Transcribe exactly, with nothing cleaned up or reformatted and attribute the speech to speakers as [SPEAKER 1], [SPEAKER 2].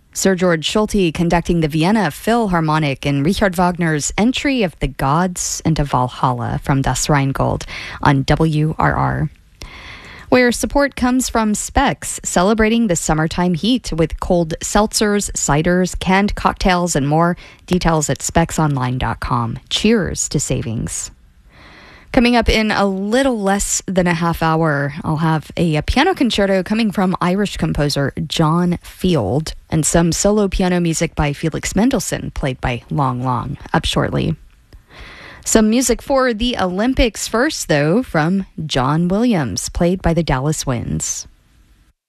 [SPEAKER 1] Sir George Schulte conducting the Vienna Philharmonic in Richard Wagner's Entry of the Gods into Valhalla from Das Rheingold on W R R. Where support comes from Specs, celebrating the summertime heat with cold seltzers, ciders, canned cocktails, and more. Details at specs online dot com. Cheers to savings. Coming up in a little less than a half hour, I'll have a, a piano concerto coming from Irish composer John Field and some solo piano music by Felix Mendelssohn, played by Long Long, up shortly. Some music for the Olympics first, though, from John Williams, played by the Dallas Winds.